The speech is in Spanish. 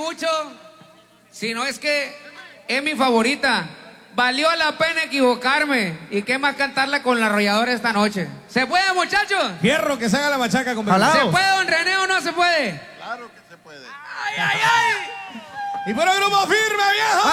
mucho, sino es que es mi favorita. Valió la pena equivocarme. ¿Y qué más cantarla con la arrolladora esta noche? ¿Se puede, muchachos? Fierro que se haga la machaca con ¿Se puede, don René, o no se puede? Claro que se puede. ¡Ay, ay, ay! Y por el grupo firme, viejo.